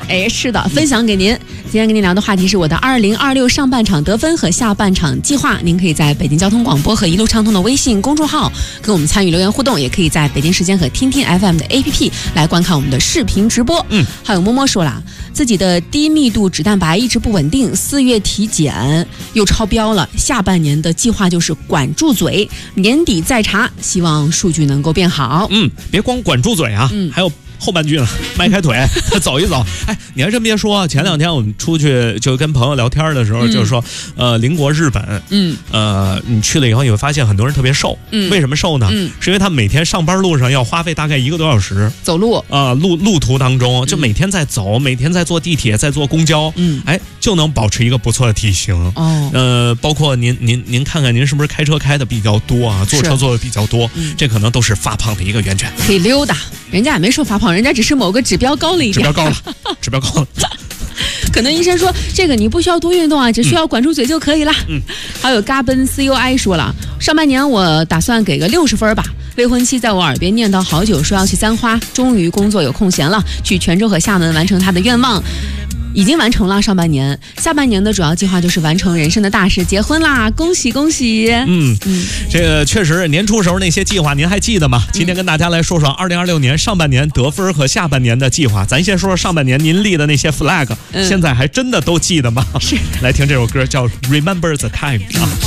哎，是的，分享给您。今天跟您聊的话题是我的2026上半场得分和下半场计划。您可以在北京交通广播和一路畅通的微信公众号跟我们参与留言互动，也可以在北京时间和听听 FM 的 APP 来观看我们的视频直播。还有摸摸说了，自己的低密度脂蛋白一直不稳定，4月体检又超标了，下半年的计划就是管住嘴，年底再查，希望数据能够变好。 别光管住嘴啊，还有后半句呢，迈开腿走一走。哎，你还真别说，前2天我们出去就跟朋友聊天的时候，就是说，邻国日本，你去了以后，你会发现很多人特别瘦。为什么瘦呢？是因为他每天上班路上要花费大概1个多小时走路路途当中，就每天在走，每天在坐地铁，在坐公交，就能保持一个不错的体型。包括您看看，您是不是开车开的比较多啊？坐车坐的比较多，这可能都是发胖的一个源泉。 可以溜达，人家也没说发胖，人家只是某个指标高了一点。 指标高了。 可能医生说这个你不需要多运动啊，只需要管住嘴就可以了。还有嘎奔 CUI 说了，上半年我打算给个60分吧。未婚妻在我耳边念叨好久，说要去三花，终于工作有空闲了，去泉州和厦门完成她的愿望。已经完成了上半年，下半年的主要计划就是完成人生的大事，结婚啦！恭喜恭喜！ 这个确实年初时候那些计划您还记得吗？今天跟大家来说说2026年上半年得分和下半年的计划。咱先说说上半年您立的那些 flag，现在还真的都记得吗？是，来听这首歌叫 Remember the Time 啊。